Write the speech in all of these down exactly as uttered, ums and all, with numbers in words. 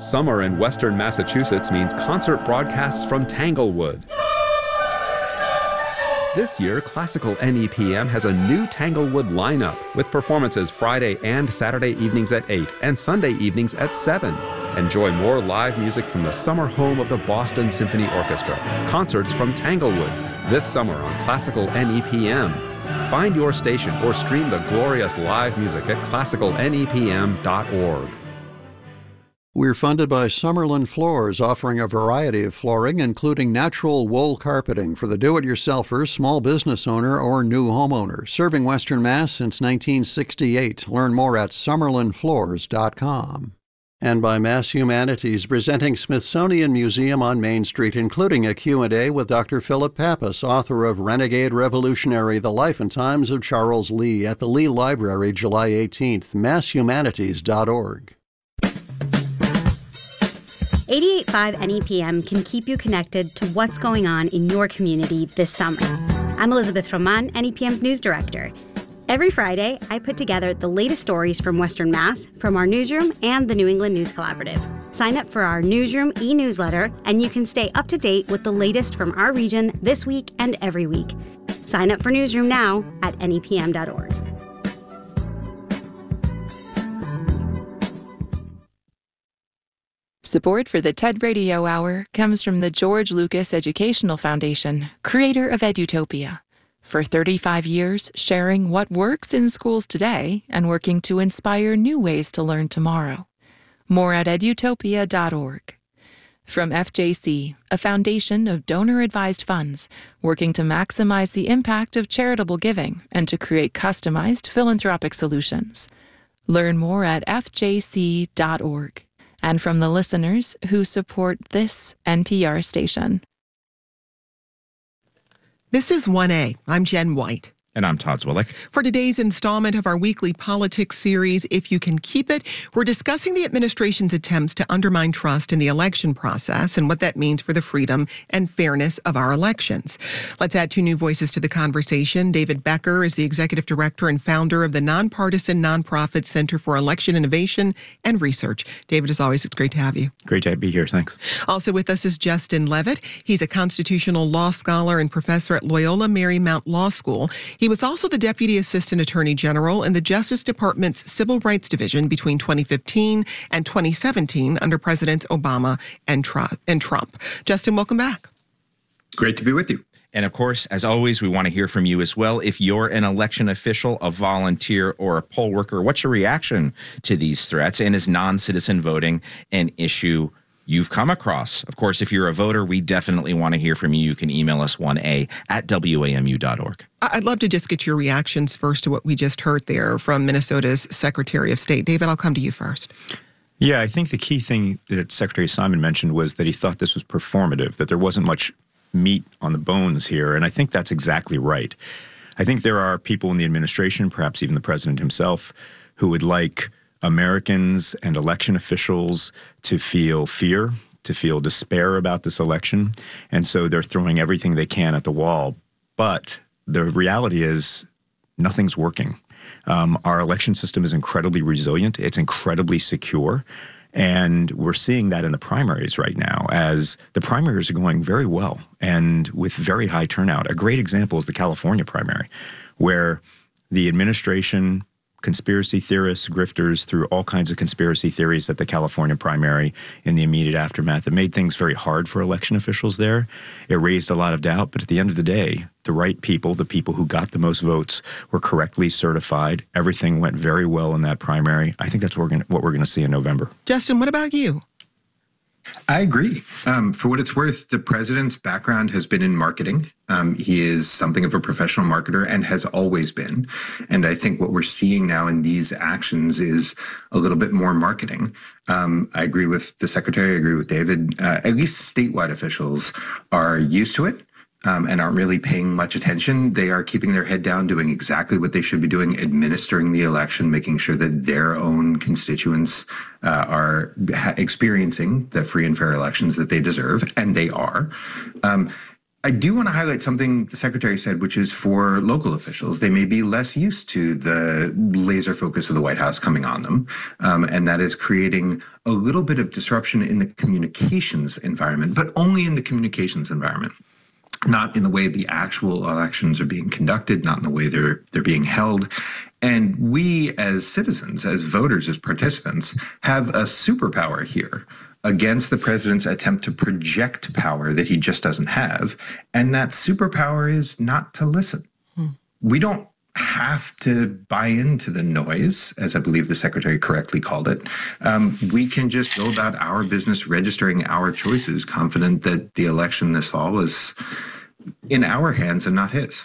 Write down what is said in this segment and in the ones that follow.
Summer in Western Massachusetts means concert broadcasts from Tanglewood. This year, Classical N E P M has a new Tanglewood lineup with performances Friday and Saturday evenings at eight and Sunday evenings at seven. Enjoy more live music from the summer home of the Boston Symphony Orchestra. Concerts from Tanglewood this summer on Classical N E P M. Find your station or stream the glorious live music at classical N E P M dot org. We're funded by Summerlin Floors, offering a variety of flooring, including natural wool carpeting for the do-it-yourselfer, small business owner, or new homeowner. Serving Western Mass since nineteen sixty-eight. Learn more at summerlin floors dot com. And by Mass Humanities, presenting Smithsonian Museum on Main Street, including a Q and A with Doctor Philip Pappas, author of Renegade Revolutionary, The Life and Times of Charles Lee, at the Lee Library, July eighteenth. mass humanities dot org. eighty-eight point five N E P M can keep you connected to what's going on in your community this summer. I'm Elizabeth Roman, N E P M's news director. Every Friday, I put together the latest stories from Western Mass, from our newsroom, and the New England News Collaborative. Sign up for our newsroom e-newsletter, and you can stay up to date with the latest from our region this week and every week. Sign up for Newsroom now at N E P M dot org. Support for the TED Radio Hour comes from the George Lucas Educational Foundation, creator of Edutopia. For thirty-five years, sharing what works in schools today and working to inspire new ways to learn tomorrow. More at edutopia dot org. From F J C, a foundation of donor-advised funds working to maximize the impact of charitable giving and to create customized philanthropic solutions. Learn more at F J C dot org. And from the listeners who support this N P R station. This is one A. I'm Jen White. And I'm Todd Zwillick. For today's installment of our weekly politics series, If You Can Keep It, we're discussing the administration's attempts to undermine trust in the election process and what that means for the freedom and fairness of our elections. Let's add two new voices to the conversation. David Becker is the executive director and founder of the nonpartisan nonprofit Center for Election Innovation and Research. David, as always, it's great to have you. Great to be here. Thanks. Also with us is Justin Levitt. He's a constitutional law scholar and professor at Loyola Marymount Law School. He was also the Deputy Assistant Attorney General in the Justice Department's Civil Rights Division between twenty fifteen and twenty seventeen under Presidents Obama and Trump. Justin, welcome back. Great to be with you. And of course, as always, we want to hear from you as well. If you're an election official, a volunteer, or a poll worker, what's your reaction to these threats? And is non-citizen voting an issue you've come across? Of course, if you're a voter, we definitely want to hear from you. You can email us one A at W A M U dot org. I'd love to just get your reactions first to what we just heard there from Minnesota's Secretary of State. David, I'll come to you first. Yeah, I think the key thing that Secretary Simon mentioned was that he thought this was performative, that there wasn't much meat on the bones here, and I think that's exactly right. I think there are people in the administration, perhaps even the president himself, who would like Americans and election officials to feel fear, to feel despair about this election, and so they're throwing everything they can at the wall. But the reality is nothing's working. Um, our election system is incredibly resilient. It's incredibly secure. And we're seeing that in the primaries right now, as the primaries are going very well and with very high turnout. A great example is the California primary, where the administration, conspiracy theorists, grifters threw all kinds of conspiracy theories at the California primary in the immediate aftermath. It made things very hard for election officials there. It raised a lot of doubt, but at the end of the day, the right people, the people who got the most votes, were correctly certified. Everything went very well in that primary. I think that's what we're gonna, what we're going to see in November. Justin, what about you? I agree. Um, for what it's worth, the president's background has been in marketing. Um, he is something of a professional marketer and has always been. And I think what we're seeing now in these actions is a little bit more marketing. Um, I agree with the secretary. I agree with David. Uh, at least statewide officials are used to it. Um, and aren't really paying much attention. They are keeping their head down, doing exactly what they should be doing, administering the election, making sure that their own constituents uh, are ha- experiencing the free and fair elections that they deserve, and they are. Um, I do want to highlight something the secretary said, which is for local officials. They may be less used to the laser focus of the White House coming on them, um, and that is creating a little bit of disruption in the communications environment, but only in the communications environment. Not in the way the actual elections are being conducted, not in the way they're they're being held. And we as citizens, as voters, as participants, have a superpower here against the president's attempt to project power that he just doesn't have. And that superpower is not to listen. Hmm. We don't have to buy into the noise, as I believe the secretary correctly called it. Um, we can just go about our business registering our choices, confident that the election this fall is in our hands and not his.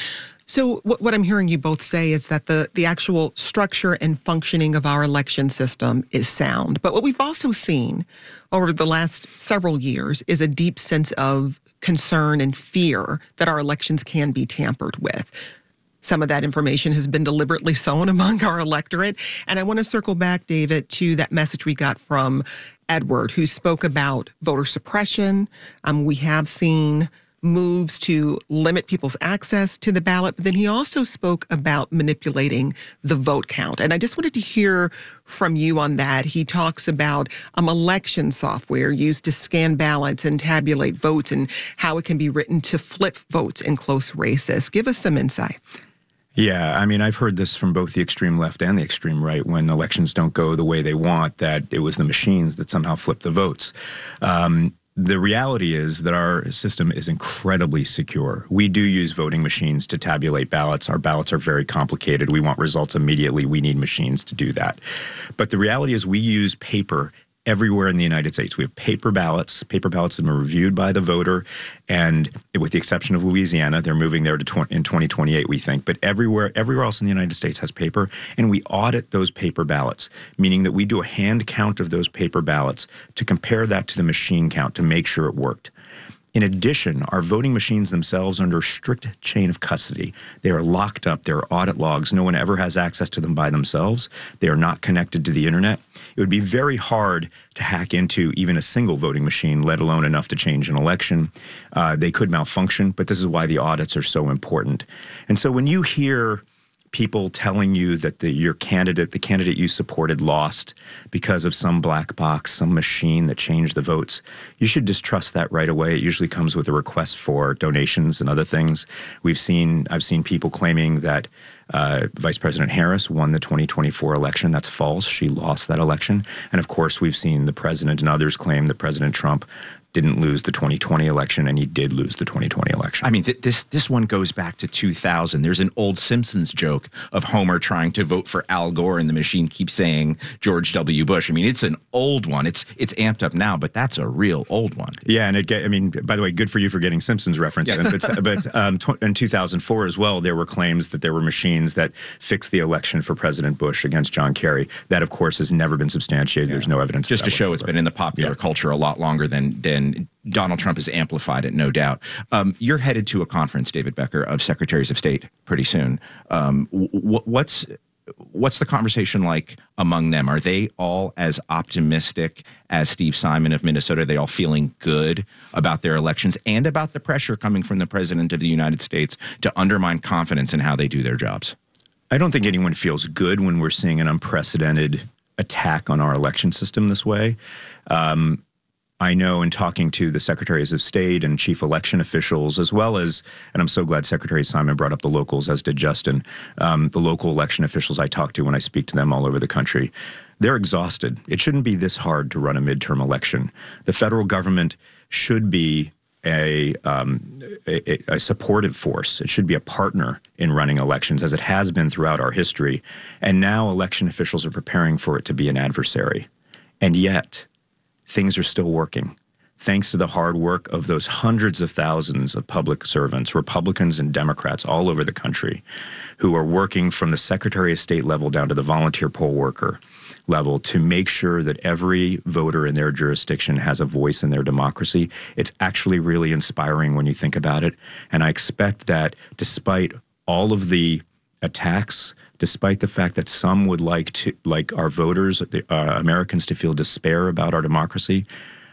So what, what I'm hearing you both say is that the, the actual structure and functioning of our election system is sound. But what we've also seen over the last several years is a deep sense of concern and fear that our elections can be tampered with. Some of that information has been deliberately sown among our electorate. And I want to circle back, David, to that message we got from Edward, who spoke about voter suppression. Um, we have seen moves to limit people's access to the ballot, but then he also spoke about manipulating the vote count. And I just wanted to hear from you on that. He talks about um, election software used to scan ballots and tabulate votes and how it can be written to flip votes in close races. Give us some insight. Yeah, I mean, I've heard this from both the extreme left and the extreme right when elections don't go the way they want, that it was the machines that somehow flipped the votes. Um, The reality is that our system is incredibly secure. We do use voting machines to tabulate ballots. Our ballots are very complicated. We want results immediately. We need machines to do that. But the reality is we use paper everywhere in the United States. We have paper ballots. Paper ballots have been reviewed by the voter, and with the exception of Louisiana, they're moving there to tw- in twenty twenty-eight, we think. But everywhere, everywhere else in the United States has paper, and we audit those paper ballots, meaning that we do a hand count of those paper ballots to compare that to the machine count to make sure it worked. In addition, our voting machines themselves are under strict chain of custody. They are locked up. There are audit logs. No one ever has access to them by themselves. They are not connected to the internet. It would be very hard to hack into even a single voting machine, let alone enough to change an election. Uh, they could malfunction, but this is why the audits are so important. And so when you hear people telling you that the, your candidate, the candidate you supported, lost because of some black box, some machine that changed the votes, you should distrust that right away. It usually comes with a request for donations and other things. We've seen, I've seen people claiming that uh, Vice President Harris won the twenty twenty-four election. That's false. She lost that election. And of course, we've seen the president and others claim that President Trump didn't lose the twenty twenty election, and he did lose the twenty twenty election. I mean, th- this this one goes back to two thousand. There's an old Simpsons joke of Homer trying to vote for Al Gore, and the machine keeps saying George W. Bush. I mean, it's an old one. It's it's amped up now, but that's a real old one. Yeah, and it get, I mean, by the way, good for you for getting Simpsons reference. Yeah. But, but um, tw- in two thousand four as well, there were claims that there were machines that fixed the election for President Bush against John Kerry. That, of course, has never been substantiated. Yeah. There's no evidence. Just to show whatsoever. It's been in the popular yeah. culture a lot longer than than. Donald Trump has amplified it, no doubt. Um, you're headed to a conference, David Becker, of Secretaries of State pretty soon. Um, w- what's what's the conversation like among them? Are they all as optimistic as Steve Simon of Minnesota? Are they all feeling good about their elections and about the pressure coming from the President of the United States to undermine confidence in how they do their jobs? I don't think anyone feels good when we're seeing an unprecedented attack on our election system this way. Um, I know in talking to the secretaries of state and chief election officials, as well as, and I'm so glad Secretary Simon brought up the locals, as did Justin, um, the local election officials I talk to when I speak to them all over the country, they're exhausted. It shouldn't be this hard to run a midterm election. The federal government should be a, um, a, a supportive force. It should be a partner in running elections, as it has been throughout our history. And now election officials are preparing for it to be an adversary. And yet, things are still working, thanks to the hard work of those hundreds of thousands of public servants, Republicans and Democrats all over the country, who are working from the Secretary of State level down to the volunteer poll worker level to make sure that every voter in their jurisdiction has a voice in their democracy. It's actually really inspiring when you think about it. And I expect that despite all of the attacks, despite the fact that some would like to, like our voters, the, uh, Americans, to feel despair about our democracy,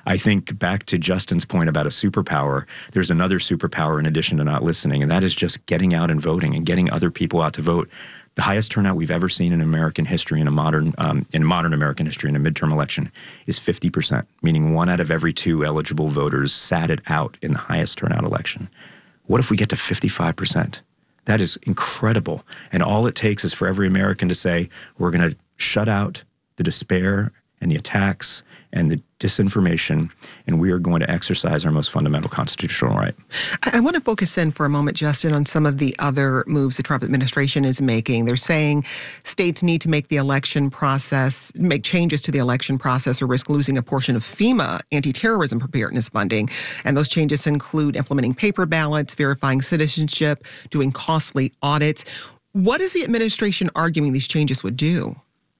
I think back to Justin's point about a superpower, there's another superpower in addition to not listening, and that is just getting out and voting and getting other people out to vote. The highest turnout we've ever seen in American history, in a modern um, in modern American history, in a midterm election, is fifty percent, meaning one out of every two eligible voters sat it out in the highest turnout election. What if we get to fifty-five percent? That is incredible. And all it takes is for every American to say, we're going to shut out the despair and the attacks and the disinformation, and we are going to exercise our most fundamental constitutional right. I, I want to focus in for a moment, Justin, on some of the other moves the Trump administration is making. They're saying states need to make the election process, make changes to the election process or risk losing a portion of FEMA anti-terrorism preparedness funding. And those changes include implementing paper ballots, verifying citizenship, doing costly audits. What is the administration arguing these changes would do?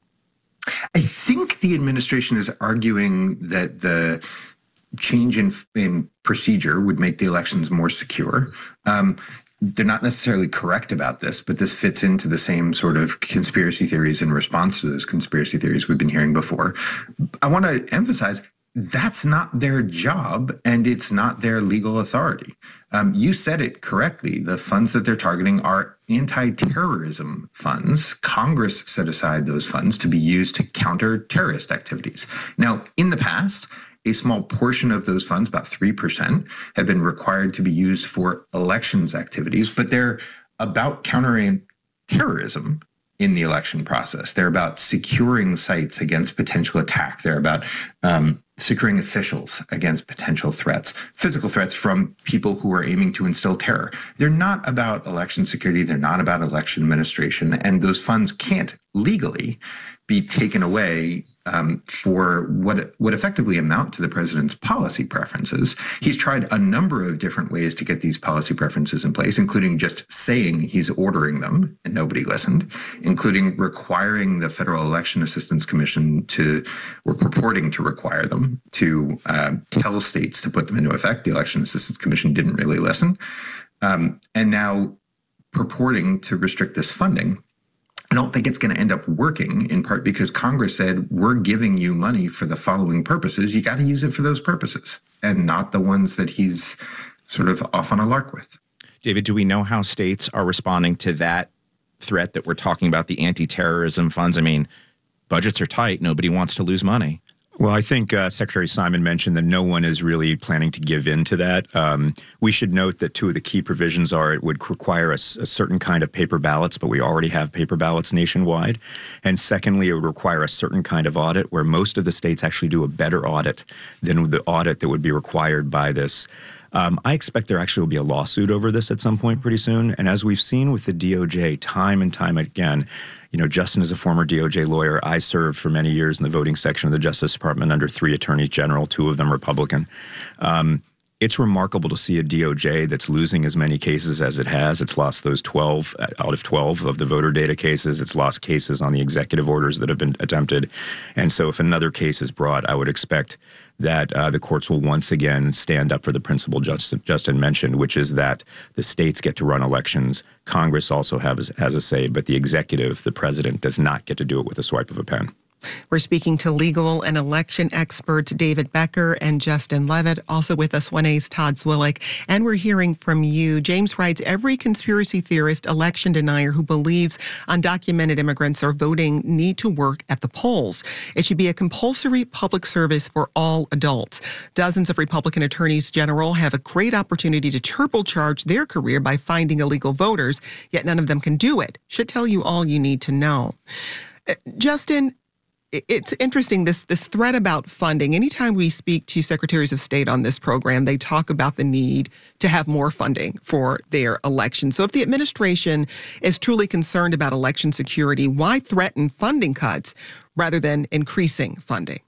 I think the administration is arguing that the change in, in procedure would make the elections more secure. Um, they're not necessarily correct about this, but this fits into the same sort of conspiracy theories in response to those conspiracy theories we've been hearing before. I want to emphasize that's not their job and it's not their legal authority. Um, you said it correctly. The funds that they're targeting are anti-terrorism funds. Congress set aside those funds to be used to counter terrorist activities. Now, in the past, a small portion of those funds, about three percent, have been required to be used for elections activities, but they're about countering terrorism in the election process. They're about securing sites against potential attack. They're about um, securing officials against potential threats, physical threats from people who are aiming to instill terror. They're not about election security. They're not about election administration. And those funds can't legally be taken away um, for what what effectively amount to the president's policy preferences. He's tried a number of different ways to get these policy preferences in place, including just saying he's ordering them, and nobody listened, including requiring the Federal Election Assistance Commission to, or purporting to require them to uh, tell states to put them into effect. The Election Assistance Commission didn't really listen. Um, and now purporting to restrict this funding. I don't think it's going to end up working, in part because Congress said, we're giving you money for the following purposes. You got to use it for those purposes and not the ones that he's sort of off on a lark with. David, do we know how states are responding to that threat that we're talking about, the anti-terrorism funds? I mean, budgets are tight. Nobody wants to lose money. Well, I think uh, Secretary Simon mentioned that no one is really planning to give in to that. Um, we should note that two of the key provisions are it would require a, a certain kind of paper ballots, but we already have paper ballots nationwide. And secondly, it would require a certain kind of audit where most of the states actually do a better audit than the audit that would be required by this. Um, I expect there actually will be a lawsuit over this at some point pretty soon. And as we've seen with the D O J time and time again, you know, Justin is a former D O J lawyer. I served for many years in the voting section of the Justice Department under three attorneys general, two of them Republican. Um, It's remarkable to see a D O J that's losing as many cases as it has. It's lost those twelve out of twelve of the voter data cases. It's lost cases on the executive orders that have been attempted. And so if another case is brought, I would expect that uh, the courts will once again stand up for the principle Justin, Justin mentioned, which is that the states get to run elections. Congress also has, has a say, but the executive, the president, does not get to do it with a swipe of a pen. We're speaking to legal and election experts David Becker and Justin Levitt. Also with us, one A's Todd Zwillich. And we're hearing from you. James writes, every conspiracy theorist, election denier who believes undocumented immigrants are voting need to work at the polls. It should be a compulsory public service for all adults. Dozens of Republican attorneys general have a great opportunity to turbocharge their career by finding illegal voters, yet none of them can do it. Should tell you all you need to know. Uh, Justin, it's interesting, this this thread about funding. Anytime we speak to secretaries of state on this program, they talk about the need to have more funding for their election. So if the administration is truly concerned about election security, why threaten funding cuts rather than increasing funding?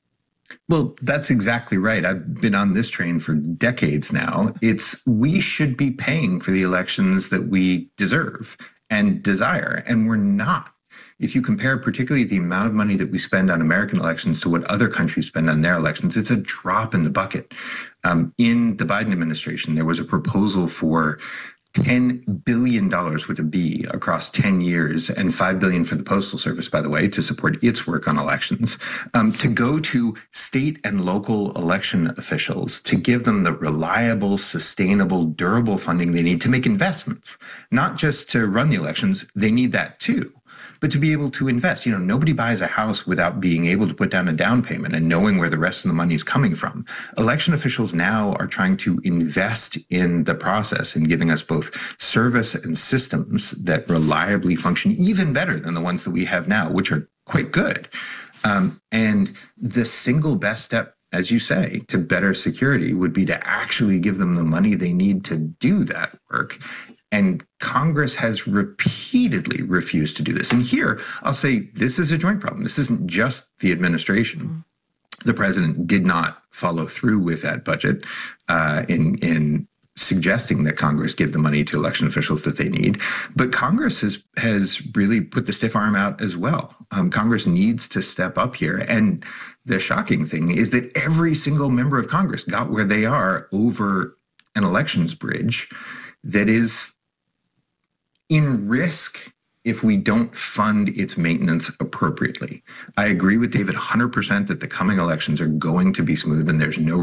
Well, that's exactly right. I've been on this train for decades now. It's we should be paying for the elections that we deserve and desire, and we're not. If you compare particularly the amount of money that we spend on American elections to what other countries spend on their elections, it's a drop in the bucket. Um, in the Biden administration, there was a proposal for ten billion dollars with a B across ten years and five billion dollars for the Postal Service, by the way, to support its work on elections, um, to go to state and local election officials to give them the reliable, sustainable, durable funding they need to make investments, not just to run the elections. They need that too. But to be able to invest, you know, nobody buys a house without being able to put down a down payment and knowing where the rest of the money is coming from. Election officials now are trying to invest in the process and giving us both service and systems that reliably function even better than the ones that we have now, which are quite good. Um, and the single best step, as you say, to better security would be to actually give them the money they need to do that work. And Congress has repeatedly refused to do this. And here, I'll say this is a joint problem. This isn't just the administration. The president did not follow through with that budget uh, in, in suggesting that Congress give the money to election officials that they need. But Congress has, has really put the stiff arm out as well. Um, Congress needs to step up here. And the shocking thing is that every single member of Congress got where they are over an elections bridge that is in risk if we don't fund its maintenance appropriately. I agree with David one hundred percent that the coming elections are going to be smooth and there's no